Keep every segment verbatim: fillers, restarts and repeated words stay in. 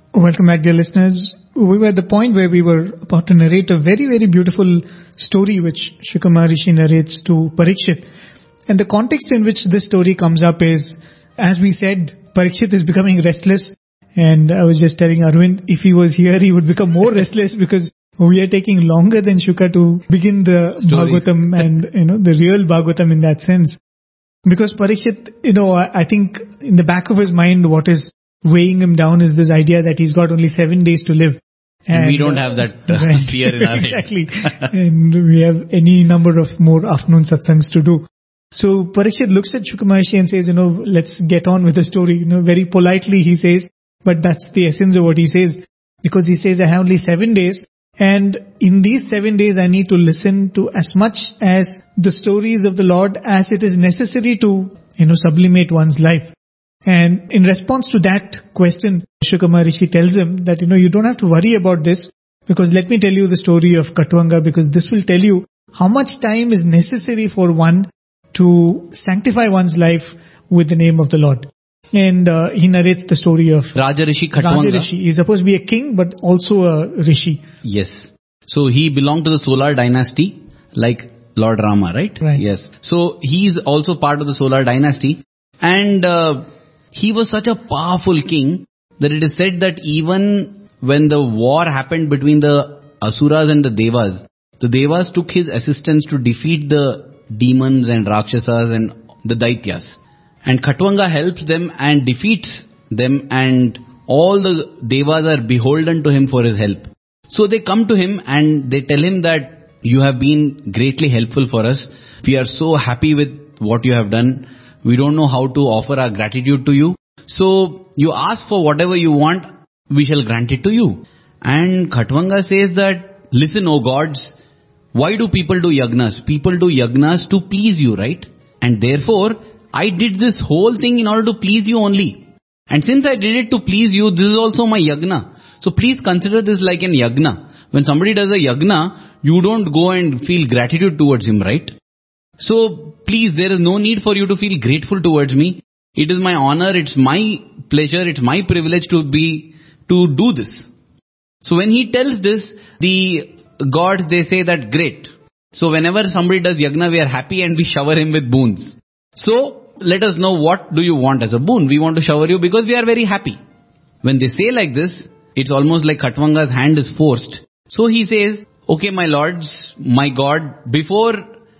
Welcome back, dear listeners. We were at the point where we were about to narrate a very, very beautiful story which Shukra Maharishi narrates to Parikshit. And the context in which this story comes up is, as we said, Parikshit is becoming restless. And I was just telling Arvind, if he was here, he would become more restless because we are taking longer than Shukra to begin the Stories. Bhagavatam and, you know, the real Bhagavatam in that sense. Because Parikshit, you know, I, I think in the back of his mind, what is weighing him down is this idea that he's got only seven days to live. And, and we don't uh, have that uh, right. fear in our heads. Exactly. And we have any number of more afternoon satsangs to do. So Parikshit looks at Shukra Maharishi and says, you know, let's get on with the story. You know, very politely he says, but that's the essence of what he says. Because he says, I have only seven days. And in these seven days, I need to listen to as much as the stories of the Lord as it is necessary to, you know, sublimate one's life. And in response to that question, Shukra Maharishi tells him that, you know, you don't have to worry about this because let me tell you the story of Khatvanga, because this will tell you how much time is necessary for one to sanctify one's life with the name of the Lord. And uh, he narrates the story of Rajarishi Khatvanga. Rajarishi. He's supposed to be a king, but also a rishi. Yes. So he belonged to the Solar dynasty, like Lord Rama, right? Right. Yes. So he's also part of the Solar dynasty. And uh, he was such a powerful king that it is said that even when the war happened between the Asuras and the Devas, the Devas took his assistance to defeat the demons and Rakshasas and the Daityas. And Khatvanga helps them and defeats them, and all the Devas are beholden to him for his help. So they come to him and they tell him that you have been greatly helpful for us. We are so happy with what you have done. We don't know how to offer our gratitude to you. So you ask for whatever you want, we shall grant it to you. And Khatvanga says that, listen, O gods, why do people do yagnas? People do yagnas to please you, right? And therefore, I did this whole thing in order to please you only. And since I did it to please you, this is also my yagna. So please consider this like an yagna. When somebody does a yagna, you don't go and feel gratitude towards him, right? So please, there is no need for you to feel grateful towards me. It is my honor, it's my pleasure, it's my privilege to be, to do this. So when he tells this, the gods, they say that great. So whenever somebody does yagna, we are happy and we shower him with boons. So let us know, what do you want as a boon? We want to shower you because we are very happy. When they say like this, it's almost like Khatvanga's hand is forced. So he says, okay, my lords, my God, before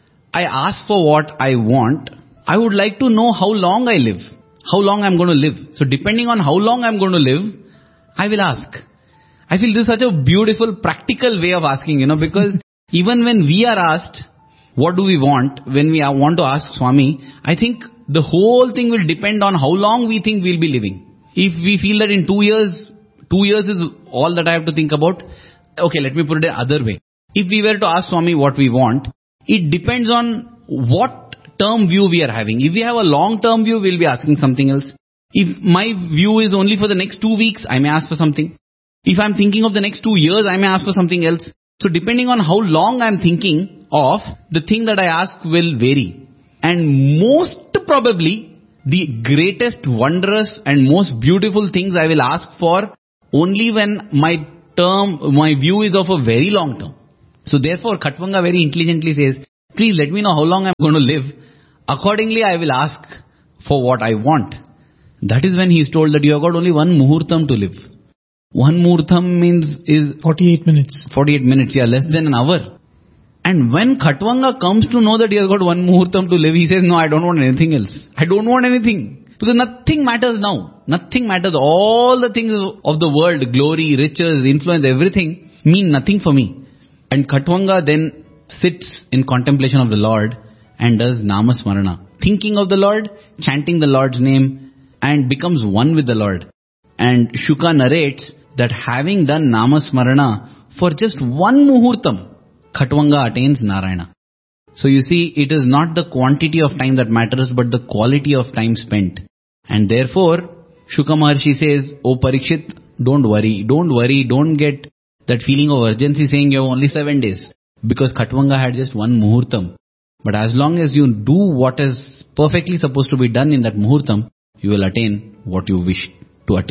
I ask for what I want, I would like to know how long I live, how long I'm going to live. So depending on how long I'm going to live, I will ask. I feel this is such a beautiful, practical way of asking, you know, because even when we are asked, what do we want, when we want to ask Swami, I think the whole thing will depend on how long we think we'll be living. If we feel that in two years, two years is all that I have to think about, okay, let me put it the other way. If we were to ask Swami what we want, it depends on what term view we are having. If we have a long term view, we'll be asking something else. If my view is only for the next two weeks, I may ask for something. If I'm thinking of the next two years, I may ask for something else. So depending on how long I'm thinking of, the thing that I ask will vary. And most probably, the greatest, wondrous and most beautiful things I will ask for only when my term, my view is of a very long term. So therefore, Khatvanga very intelligently says, please let me know how long I'm going to live. Accordingly, I will ask for what I want. That is when he is told that you have got only one muhurtam to live. One muhurtam means is forty-eight minutes. forty-eight minutes, yeah, less than an hour. And when Khatvanga comes to know that he has got one muhurtam to live, he says, no, I don't want anything else. I don't want anything. Because nothing matters now. Nothing matters. All the things of the world, glory, riches, influence, everything mean nothing for me. And Khatvanga then sits in contemplation of the Lord and does Namasmarana. Thinking of the Lord, chanting the Lord's name, and becomes one with the Lord. And Shukra narrates that having done Namasmarana for just one muhurtam, Khatvanga attains Narayana. So you see, it is not the quantity of time that matters, but the quality of time spent. And therefore, Shukra Maharshi says, O Parikshit, don't worry, don't worry, don't get that feeling of urgency saying you have only seven days. Because Khatvanga had just one muhurtam. But as long as you do what is perfectly supposed to be done in that muhurtam, you will attain what you wish to attain.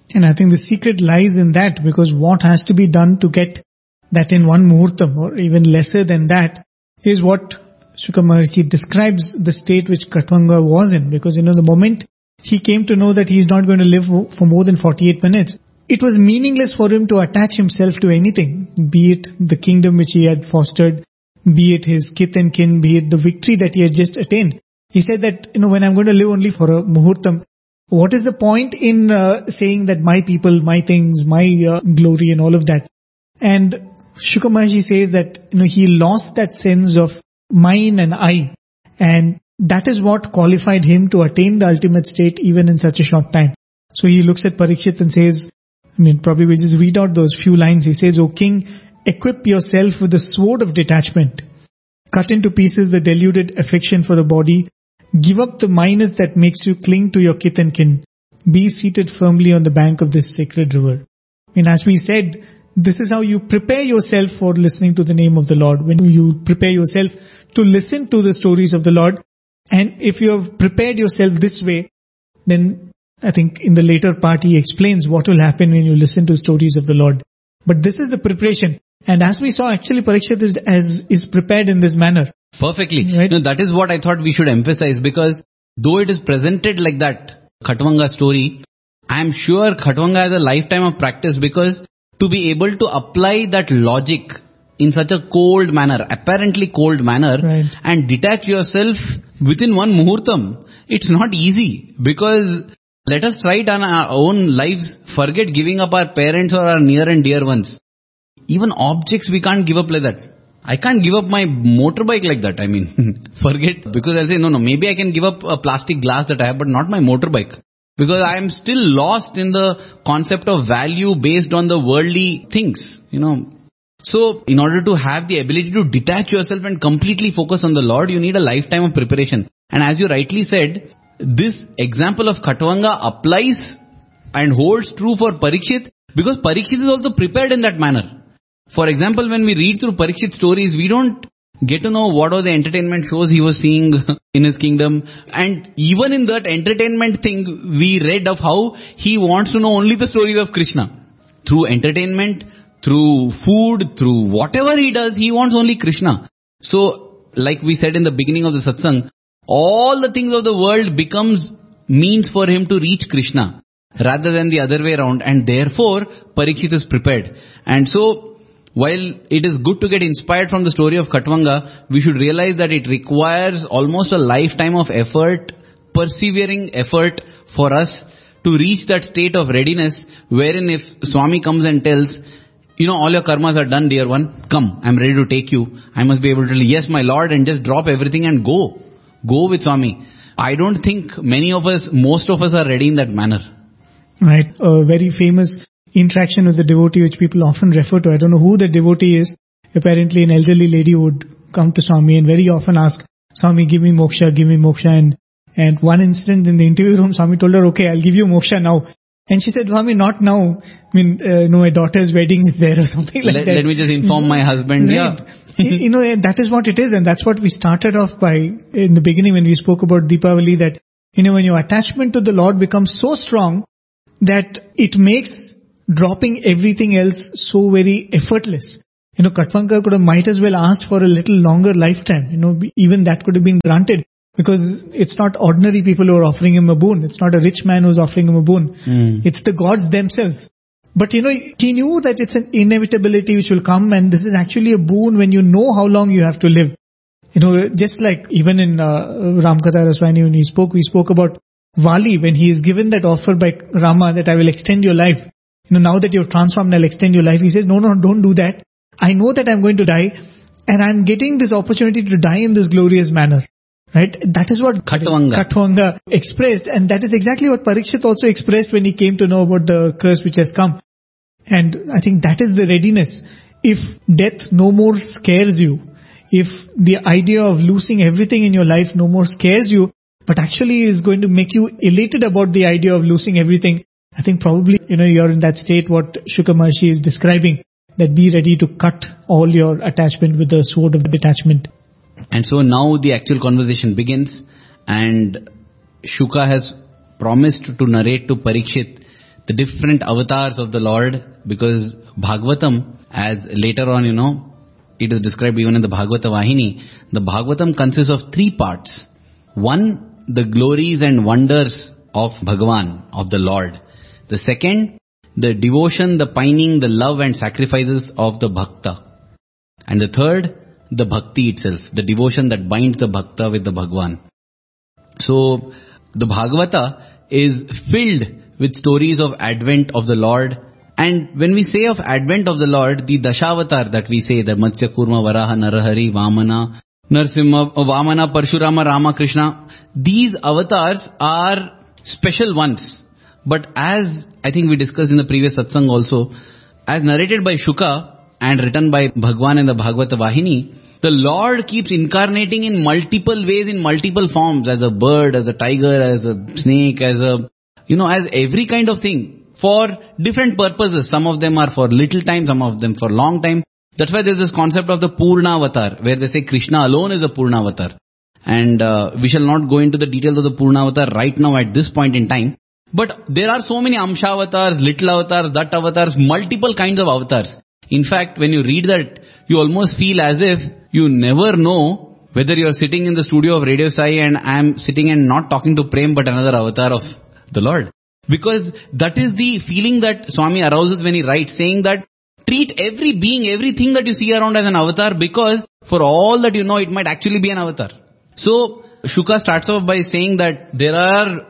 And I think the secret lies in that, because what has to be done to get that in one muhurtam or even lesser than that is what Shuka Maharshi describes the state which Khatvanga was in. Because, you know, the moment he came to know that he is not going to live for more than forty-eight minutes, it was meaningless for him to attach himself to anything, be it the kingdom which he had fostered, be it his kith and kin, be it the victory that he had just attained. He said that, you know, when I'm going to live only for a muhurtam, what is the point in uh, saying that my people, my things, my uh, glory and all of that? And Shuka Maharshi says that, you know, he lost that sense of mine and I, and that is what qualified him to attain the ultimate state even in such a short time. So he looks at Parikshit and says, I mean, probably we just read out those few lines. He says, O king, equip yourself with the sword of detachment. Cut into pieces the deluded affection for the body. Give up the minus that makes you cling to your kith and kin. Be seated firmly on the bank of this sacred river. And as we said, this is how you prepare yourself for listening to the name of the Lord. When you prepare yourself to listen to the stories of the Lord, and if you have prepared yourself this way, then I think in the later part he explains what will happen when you listen to stories of the Lord. But this is the preparation. And as we saw, actually Parikshit is, as, is prepared in this manner. Perfectly. Right? No, that is what I thought we should emphasize, because though it is presented like that, Khatvanga story, I am sure Khatvanga has a lifetime of practice, because to be able to apply that logic in such a cold manner, apparently cold manner, right, and detach yourself within one muhurtam, it's not easy. Because let us try it on our own lives, forget giving up our parents or our near and dear ones. Even objects we can't give up like that. I can't give up my motorbike like that. I mean, forget, because I'll say, no, no, maybe I can give up a plastic glass that I have, but not my motorbike. Because I am still lost in the concept of value based on the worldly things, you know. So, in order to have the ability to detach yourself and completely focus on the Lord, you need a lifetime of preparation. And as you rightly said, this example of Khatvanga applies and holds true for Parikshit, because Parikshit is also prepared in that manner. For example, when we read through Parikshit's stories, we don't get to know what are the entertainment shows he was seeing in his kingdom. And even in that entertainment thing, we read of how he wants to know only the stories of Krishna. Through entertainment, through food, through whatever he does, he wants only Krishna. So, like we said in the beginning of the satsang, all the things of the world becomes means for him to reach Krishna, rather than the other way around. And therefore, Parikshit is prepared. And so, while it is good to get inspired from the story of Khatvanga, we should realize that it requires almost a lifetime of effort, persevering effort for us to reach that state of readiness, wherein if Swami comes and tells, you know, all your karmas are done, dear one, come, I'm ready to take you. I must be able to tell, yes, my Lord, and just drop everything and go. Go with Swami. I don't think many of us, most of us are ready in that manner. Right. A very famous interaction with the devotee which people often refer to. I don't know who the devotee is. Apparently an elderly lady would come to Swami and very often ask, Swami, give me moksha, give me moksha. And, and one incident in the interview room, Swami told her, okay, I'll give you moksha now. And she said, Swami, not now. I mean, uh, no, my daughter's wedding is there or something like let, that. Let me just inform my husband. Right. Yeah. You know, that is what it is. And that's what we started off by in the beginning when we spoke about Deepavali, that, you know, when your attachment to the Lord becomes so strong that it makes dropping everything else so very effortless. You know, Khatvanga could have might as well asked for a little longer lifetime. You know, even that could have been granted, because it's not ordinary people who are offering him a boon. It's not a rich man who's offering him a boon. Mm. It's the gods themselves. But you know, he knew that it's an inevitability which will come, and this is actually a boon when you know how long you have to live. You know, just like even in uh, Ramkatha Raswani when he spoke, we spoke about Vali when he is given that offer by Rama that I will extend your life. You know, now that you're transformed, I'll extend your life. He says, no, no, don't do that. I know that I'm going to die, and I'm getting this opportunity to die in this glorious manner. Right? That is what Khatvanga. Khatvanga expressed, and that is exactly what Parikshit also expressed when he came to know about the curse which has come. And I think that is the readiness. If death no more scares you, if the idea of losing everything in your life no more scares you, but actually is going to make you elated about the idea of losing everything, I think probably, you know, you're in that state what Shuka Maharshi is describing, that be ready to cut all your attachment with the sword of detachment. And so now the actual conversation begins, and Shuka has promised to narrate to Parikshit the different avatars of the Lord, because Bhagavatam, as later on, you know, it is described even in the Bhagavata Vahini, the Bhagavatam consists of three parts. One, the glories and wonders of Bhagavan, of the Lord. The second, the devotion, the pining, the love and sacrifices of the Bhakta. And the third, the Bhakti itself, the devotion that binds the Bhakta with the Bhagavan. So, the Bhagavata is filled with stories of advent of the Lord. And when we say of advent of the Lord, the Dashavatar that we say, the Matsya, Kurma, Varaha, Narahari, Vamana, Narsimha, Vamana, Parshurama, Rama, Krishna, these avatars are special ones. But as I think we discussed in the previous satsang also, as narrated by Shuka and written by Bhagwan in the Bhagavata Vahini, the Lord keeps incarnating in multiple ways, in multiple forms, as a bird, as a tiger, as a snake, as a, you know, as every kind of thing, for different purposes. Some of them are for little time, some of them for long time. That's why there's this concept of the Purna Avatar, where they say Krishna alone is a Purna Avatar. And uh, we shall not go into the details of the Purna Avatar right now at this point in time. But there are so many Amsha avatars, little avatars, that avatars, multiple kinds of avatars. In fact, when you read that, you almost feel as if you never know whether you're sitting in the studio of Radio Sai and I'm sitting and not talking to Prem but another avatar of the Lord. Because that is the feeling that Swami arouses when he writes, saying that treat every being, everything that you see around as an avatar, because for all that you know, it might actually be an avatar. So, Shuka starts off by saying that there are,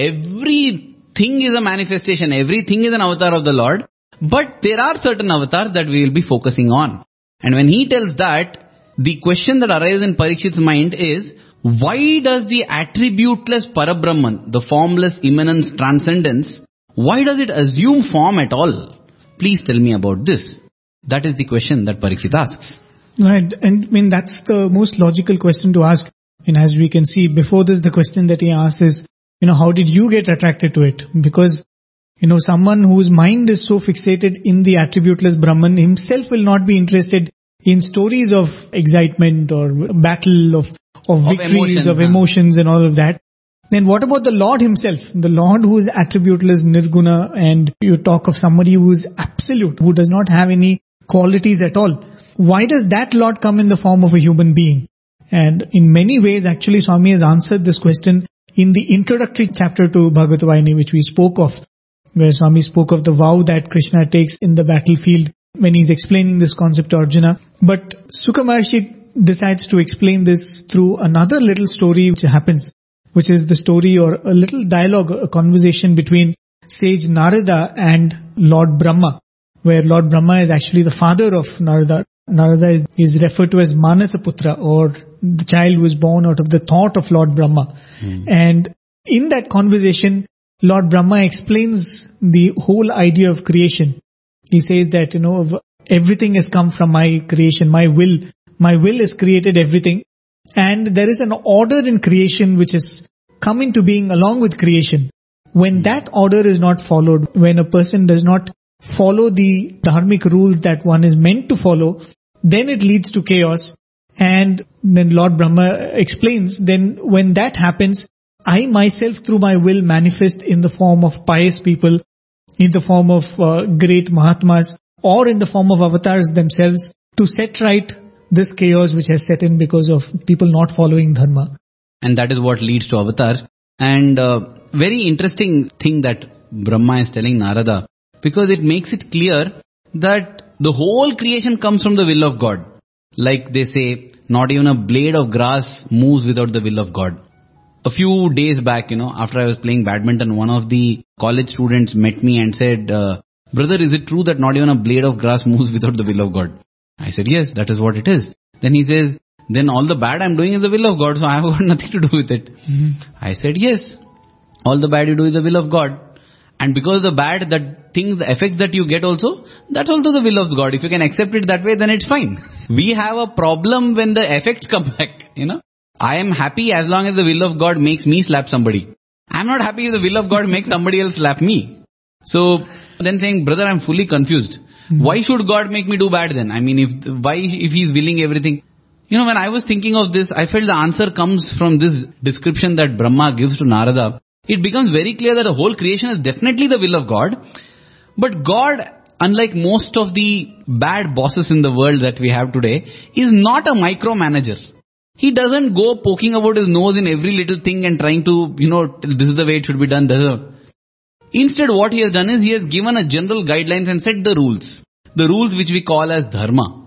everything is a manifestation, everything is an avatar of the Lord, but there are certain avatars that we will be focusing on. And when he tells that, the question that arises in Parikshit's mind is, why does the attributeless Parabrahman, the formless immanence transcendence, why does it assume form at all? Please tell me about this. That is the question that Parikshit asks. Right. And I mean, that's the most logical question to ask. And as we can see, before this, the question that he asks is, you know, how did you get attracted to it? Because, you know, someone whose mind is so fixated in the attributeless Brahman himself will not be interested in stories of excitement or battle, of, of victories, of, emotion, of huh? emotions and all of that. Then what about the Lord himself? The Lord who is attributeless, nirguna, and you talk of somebody who is absolute, who does not have any qualities at all. Why does that Lord come in the form of a human being? And in many ways, actually, Swami has answered this question in the introductory chapter to Bhagavata Vahini, which we spoke of, where Swami spoke of the vow that Krishna takes in the battlefield when he's explaining this concept to Arjuna. But Shuka Maharshi decides to explain this through another little story which happens, which is the story or a little dialogue, a conversation between sage Narada and Lord Brahma, where Lord Brahma is actually the father of Narada. Narada is referred to as Manasaputra, or the child who was born out of the thought of Lord Brahma. Mm. And in that conversation, Lord Brahma explains the whole idea of creation. He says that, you know, everything has come from my creation, my will. My will has created everything. And there is an order in creation which has come into being along with creation. When that order is not followed, when a person does not follow the dharmic rules that one is meant to follow, then it leads to chaos. And then Lord Brahma explains, then when that happens, I myself through my will manifest in the form of pious people, in the form of uh, great Mahatmas, or in the form of avatars themselves, to set right this chaos which has set in because of people not following dharma. And that is what leads to avatars. And uh, very interesting thing that Brahma is telling Narada, because it makes it clear that the whole creation comes from the will of God. Like they say, not even a blade of grass moves without the will of God. A few days back, you know, after I was playing badminton, one of the college students met me and said, uh, brother, is it true that not even a blade of grass moves without the will of God? I said, yes, that is what it is. Then he says, then all the bad I'm doing is the will of God, so I have got nothing to do with it. Mm-hmm. I said, yes, all the bad you do is the will of God. And because the bad, that things, the effects that you get also, that's also the will of God. If you can accept it that way, then it's fine. We have a problem when the effects come back, you know. I am happy as long as the will of God makes me slap somebody. I'm not happy if the will of God makes somebody else slap me. So, then saying, brother, I'm fully confused. Mm-hmm. Why should God make me do bad then? I mean, if, why, if He's willing everything? You know, when I was thinking of this, I felt the answer comes from this description that Brahma gives to Narada. it becomes very clear that the whole creation is definitely the will of God. But God, unlike most of the bad bosses in the world that we have today, is not a micromanager. He doesn't go poking about his nose in every little thing and trying to, you know, this is the way it should be done. This is a... Instead, what he has done is he has given a general guidelines and set the rules. The rules which we call as dharma.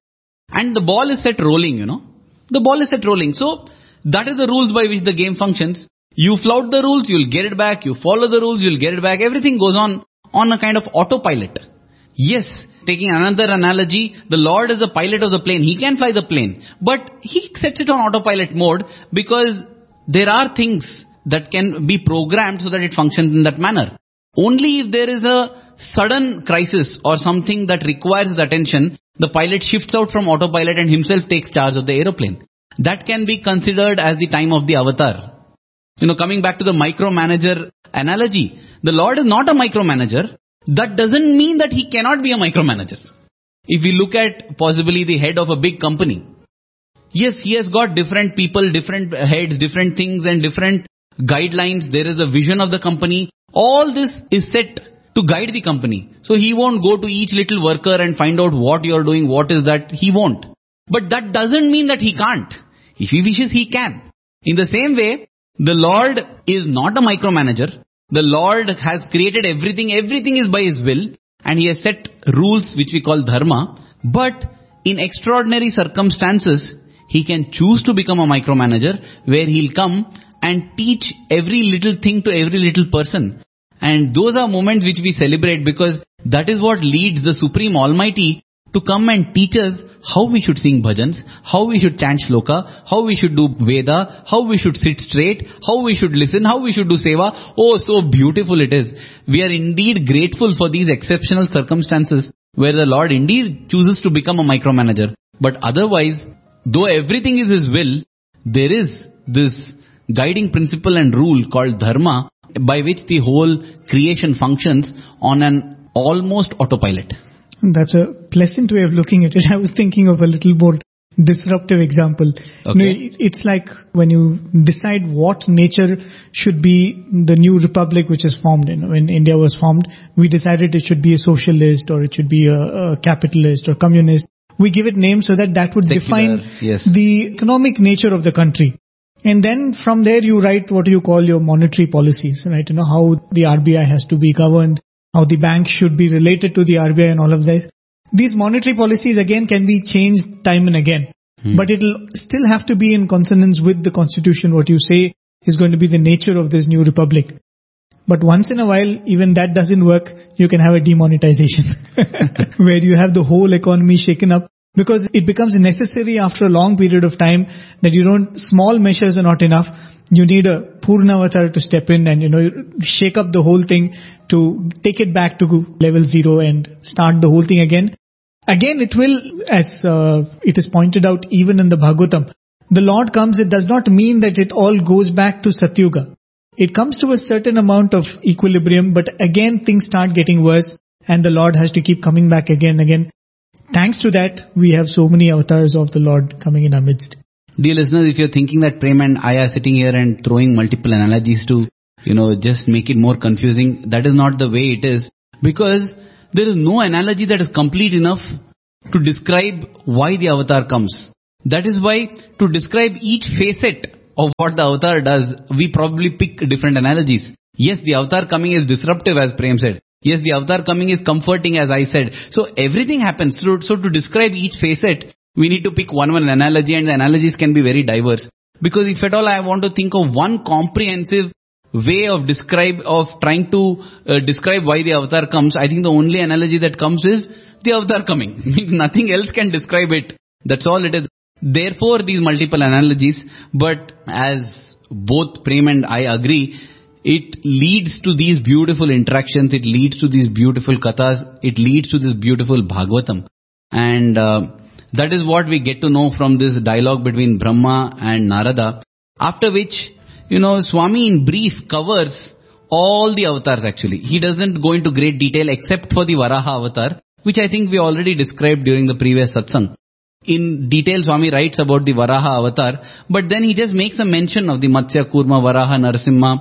And the ball is set rolling, you know. The ball is set rolling. So, that is the rules by which the game functions. You flout the rules, you'll get it back. You follow the rules, you'll get it back. Everything goes on on a kind of autopilot. Yes, taking another analogy, the Lord is the pilot of the plane. He can fly the plane. But He sets it on autopilot mode because there are things that can be programmed so that it functions in that manner. Only if there is a sudden crisis or something that requires his attention, the pilot shifts out from autopilot and himself takes charge of the aeroplane. That can be considered as the time of the avatar. You know, coming back to the micromanager analogy, the Lord is not a micromanager. That doesn't mean that He cannot be a micromanager. If we look at possibly the head of a big company, yes, he has got different people, different heads, different things and different guidelines. There is a vision of the company. All this is set to guide the company. So he won't go to each little worker and find out what you're doing, what is that. He won't. But that doesn't mean that he can't. If he wishes, he can. In the same way, the Lord is not a micromanager. The Lord has created everything. Everything is by His will. And He has set rules which we call dharma. But in extraordinary circumstances, He can choose to become a micromanager where He'll come and teach every little thing to every little person. And those are moments which we celebrate because that is what leads the Supreme Almighty to come and teach us how we should sing bhajans, how we should chant shloka, how we should do Veda, how we should sit straight, how we should listen, how we should do seva. Oh, so beautiful it is. We are indeed grateful for these exceptional circumstances where the Lord indeed chooses to become a micromanager. But otherwise, though everything is His will, there is this guiding principle and rule called dharma by which the whole creation functions on an almost autopilot. That's a pleasant way of looking at it. I was thinking of a little more disruptive example. Okay. You know, it's like when you decide what nature should be the new republic which is formed. You know, when India was formed, we decided it should be a socialist or it should be a, a capitalist or communist. We give it names so that that would Secular, define yes. the economic nature of the country. And then from there you write what you call your monetary policies, right? You know, how the R B I has to be governed, how the bank should be related to the R B I and all of this. These monetary policies again can be changed time and again. Hmm. But it'll still have to be in consonance with the constitution. What you say is going to be the nature of this new republic. But once in a while, even that doesn't work. You can have a demonetization where you have the whole economy shaken up. Because it becomes necessary after a long period of time that you don't, small measures are not enough. You need a Purnavatar to step in and, you know, shake up the whole thing to take it back to level zero and start the whole thing again. Again, it will, as uh, it is pointed out even in the Bhagavatam, the Lord comes, it does not mean that it all goes back to Satyuga. It comes to a certain amount of equilibrium, but again things start getting worse and the Lord has to keep coming back again and again. Thanks to that, we have so many avatars of the Lord coming in our midst. Dear listeners, if you're thinking that Prem and I are sitting here and throwing multiple analogies to, you know, just make it more confusing, that is not the way it is. Because there is no analogy that is complete enough to describe why the avatar comes. That is why to describe each facet of what the avatar does, we probably pick different analogies. Yes, the avatar coming is disruptive, as Prem said. Yes, the avatar coming is comforting, as I said. So everything happens. So, so to describe each facet, we need to pick one one analogy, and the analogies can be very diverse. Because if at all I want to think of one comprehensive way of describe, of trying to uh, describe why the avatar comes, I think the only analogy that comes is the avatar coming. Nothing else can describe it. That's all it is. Therefore, these multiple analogies. But as both Prem and I agree, it leads to these beautiful interactions, it leads to these beautiful kathas, it leads to this beautiful Bhagavatam. And uh, that is what we get to know from this dialogue between Brahma and Narada. After which, you know, Swami in brief covers all the avatars actually. He doesn't go into great detail except for the Varaha avatar, which I think we already described during the previous satsang. In detail, Swami writes about the Varaha avatar, but then he just makes a mention of the Matsya, Kurma, Varaha, Narasimha,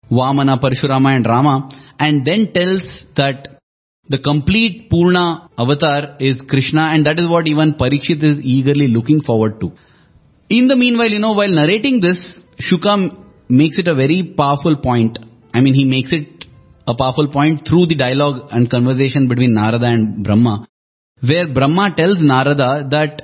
Vamana, Parashurama and Rama, and then tells that the complete Purna avatar is Krishna, and that is what even Parikshit is eagerly looking forward to. In the meanwhile, you know, while narrating this, Shuka makes it a very powerful point. I mean, he makes it a powerful point through the dialogue and conversation between Narada and Brahma, where Brahma tells Narada that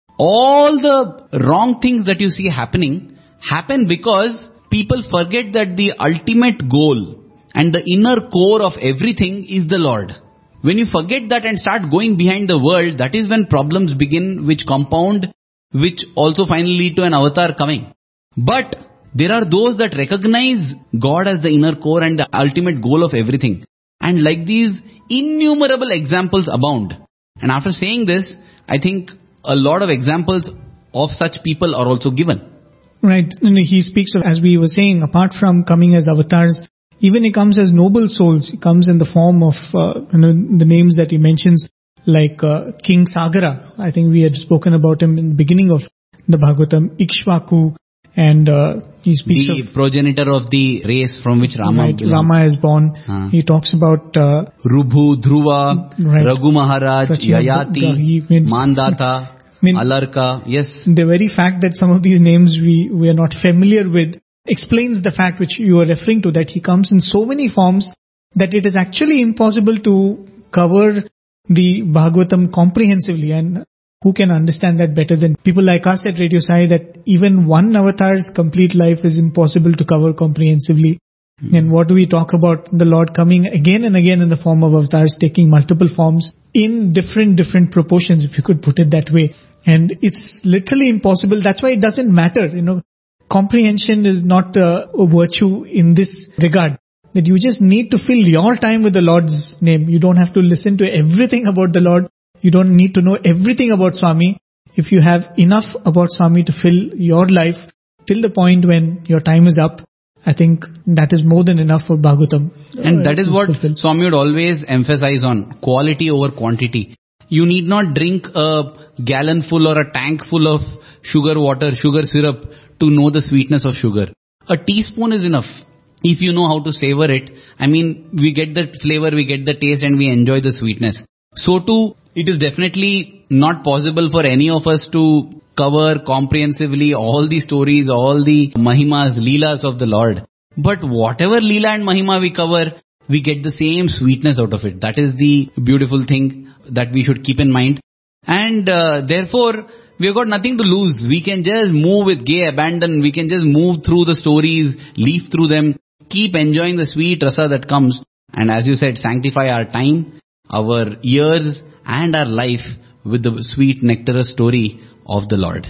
all the wrong things that you see happening happen because people forget that the ultimate goal and the inner core of everything is the Lord. When you forget that and start going behind the world, that is when problems begin, which compound, which also finally lead to an avatar coming. But there are those that recognize God as the inner core and the ultimate goal of everything. And like these, innumerable examples abound. And after saying this, I think a lot of examples of such people are also given. Right. And he speaks of, as we were saying, apart from coming as avatars, even he comes as noble souls. He comes in the form of uh, you know, the names that he mentions, like uh, King Sagara. I think we had spoken about him in the beginning of the Bhagavatam, Ikshvaku, and uh, he speaks the of progenitor of the race from which Rama right, belongs. Rama is born. Uh. He talks about uh, Rubhu, Dhruva, right. Raghu Maharaj, Prachina, Yayati, means, Mandata, mean, Alarka. Yes. The very fact that some of these names we, we are not familiar with explains the fact which you are referring to, that he comes in so many forms that it is actually impossible to cover the Bhagavatam comprehensively. And who can understand that better than people like us at Radio Sai, that even one avatar's complete life is impossible to cover comprehensively. Mm-hmm. And what do we talk about the Lord coming again and again in the form of avatars, taking multiple forms in different, different proportions, if you could put it that way. And it's literally impossible. That's why it doesn't matter, you know. Comprehension is not uh, a virtue in this regard. That you just need to fill your time with the Lord's name. You don't have to listen to everything about the Lord. You don't need to know everything about Swami. If you have enough about Swami to fill your life till the point when your time is up, I think that is more than enough for Bhagavatam. And uh, that is what fulfill. Swami would always emphasize on, quality over quantity. You need not drink a gallon full or a tank full of sugar water, sugar syrup to know the sweetness of sugar. A teaspoon is enough. If you know how to savor it, I mean, we get the flavor, we get the taste, and we enjoy the sweetness. So too, it is definitely not possible for any of us to cover comprehensively all the stories, all the mahimas, leelas of the Lord. But whatever leela and mahima we cover, we get the same sweetness out of it. That is the beautiful thing that we should keep in mind. And uh, therefore, we have got nothing to lose. We can just move with gay abandon. We can just move through the stories, leaf through them, keep enjoying the sweet rasa that comes. And as you said, sanctify our time, our years and our life with the sweet nectarous story of the Lord.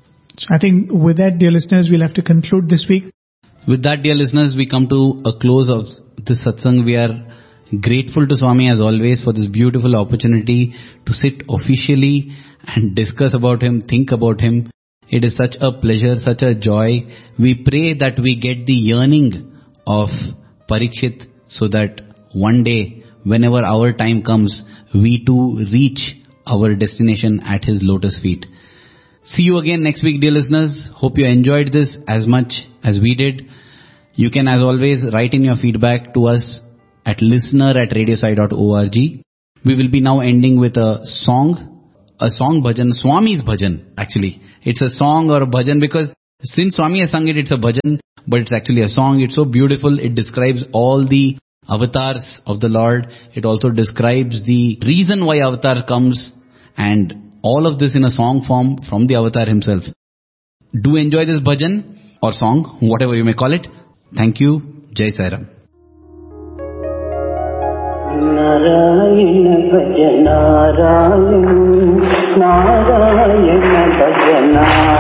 I think with that, dear listeners, we'll have to conclude this week. With that, dear listeners, we come to a close of this satsang. We are grateful to Swami as always for this beautiful opportunity to sit officially and discuss about him, think about him. It is such a pleasure, such a joy. We pray that we get the yearning of Parikshit so that one day, whenever our time comes, we too reach our destination at his lotus feet. See you again next week, dear listeners. Hope you enjoyed this as much as we did. You can, as always, write in your feedback to us at listener at radiosai dot org. We will be now ending with a song, a song bhajan, Swami's bhajan actually. It's a song or a bhajan because since Swami has sung it, it's a bhajan, but it's actually a song. It's so beautiful. It describes all the avatars of the Lord. It also describes the reason why avatar comes, and all of this in a song form from the avatar himself. Do enjoy this bhajan or song, whatever you may call it. Thank you. Jai Sai Ram. Narayana Bhaja Narayana, Narayana Bhaja Narayana.